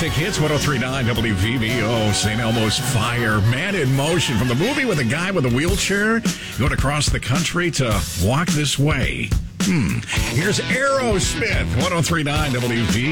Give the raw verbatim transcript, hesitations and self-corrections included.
Classic Hits, one oh three point nine W V V O, Saint Elmo's Fire, Man in Motion, from the movie with a guy with a wheelchair going across the country to walk this way. Hmm. Here's Aerosmith, one oh three point nine W V V O.